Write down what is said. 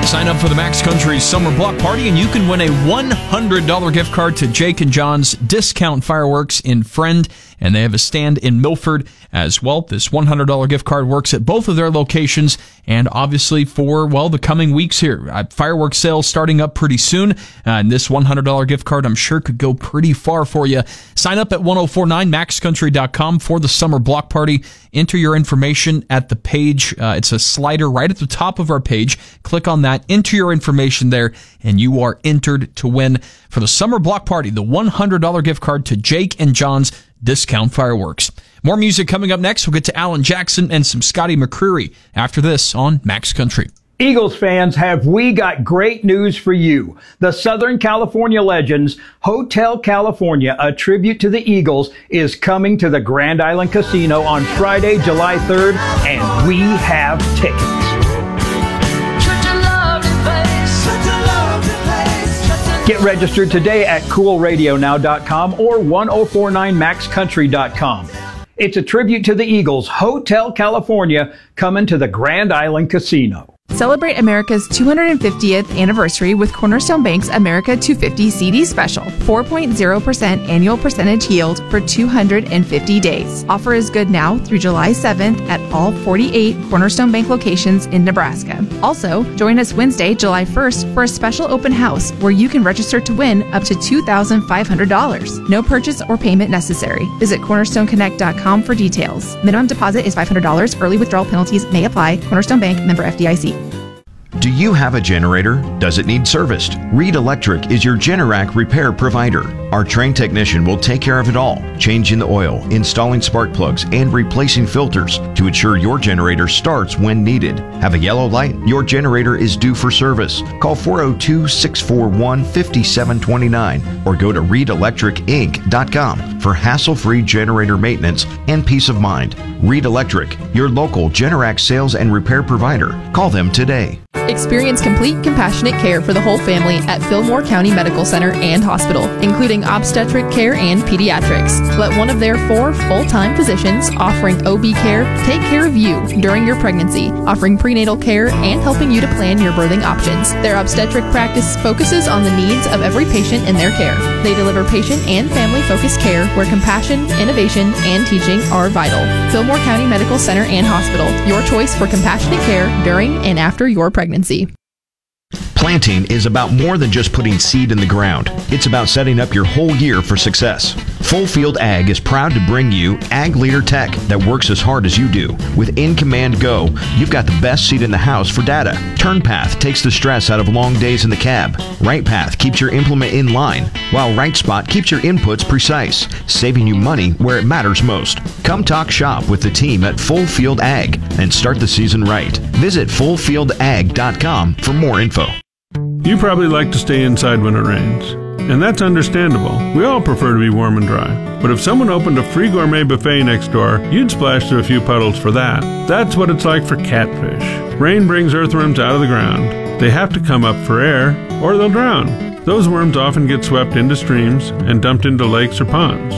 Sign up for the Max Country Summer Block Party and you can win a $100 gift card to Jake and John's Discount Fireworks in Friend. And they have a stand in Milford as well. This $100 gift card works at both of their locations. And obviously for, well, the coming weeks here, fireworks sales starting up pretty soon. And this $100 gift card, I'm sure, could go pretty far for you. Sign up at 1049maxcountry.com for the Summer Block Party. Enter your information at the page. It's a slider right at the top of our page. Click on that, enter your information there, and you are entered to win for the Summer Block Party, the $100 gift card to Jake and John's Discount Fireworks. More music coming up next. We'll get to Alan Jackson and some Scotty McCreery after this on Max Country. Eagles fans, have we got great news for you. The Southern California Legends Hotel California, a tribute to the Eagles, is coming to the Grand Island Casino on Friday, July 3rd, and we have tickets. Get registered today at coolradionow.com or 1049maxcountry.com. It's a tribute to the Eagles, Hotel California, coming to the Grand Island Casino. Celebrate America's 250th anniversary with Cornerstone Bank's America 250 CD Special. 4.0% annual percentage yield for 250 days. Offer is good now through July 7th at all 48 Cornerstone Bank locations in Nebraska. Also, join us Wednesday, July 1st for a special open house where you can register to win up to $2,500. No purchase or payment necessary. Visit cornerstoneconnect.com for details. Minimum deposit is $500. Early withdrawal penalties may apply. Cornerstone Bank, member FDIC. Do you have a generator? Does it need serviced? Reed Electric is your Generac repair provider. Our trained technician will take care of it all, changing the oil, installing spark plugs, and replacing filters to ensure your generator starts when needed. Have a yellow light? Your generator is due for service. Call 402-641-5729 or go to reedelectricinc.com for hassle-free generator maintenance and peace of mind. Reed Electric, your local Generac sales and repair provider. Call them today. Experience complete compassionate care for the whole family at Fillmore County Medical Center and Hospital, including obstetric care and pediatrics. Let one of their 4 full-time physicians offering OB care take care of you during your pregnancy, offering prenatal care and helping you to plan your birthing options. Their obstetric practice focuses on the needs of every patient in their care. They deliver patient and family-focused care where compassion, innovation, and teaching are vital. Fillmore County Medical Center and Hospital, your choice for compassionate care during and after your pregnancy. Planting is about more than just putting seed in the ground. It's about setting up your whole year for success. Full Field Ag is proud to bring you Ag Leader Tech that works as hard as you do. With In Command Go, you've got the best seat in the house for data. TurnPath takes the stress out of long days in the cab. RightPath keeps your implement in line, while RightSpot keeps your inputs precise, saving you money where it matters most. Come talk shop with the team at Full Field Ag and start the season right. Visit fullfieldag.com for more info. You probably like to stay inside when it rains, and that's understandable. We all prefer to be warm and dry. But if someone opened a free gourmet buffet next door, you'd splash through a few puddles for that. That's what it's like for catfish. Rain brings earthworms out of the ground. They have to come up for air, or they'll drown. Those worms often get swept into streams and dumped into lakes or ponds.